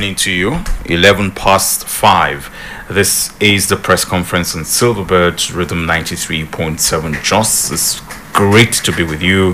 evening to you. 11 past 5. This is the press conference on Silverbird Rhythm 93.7. Just it's great to be with you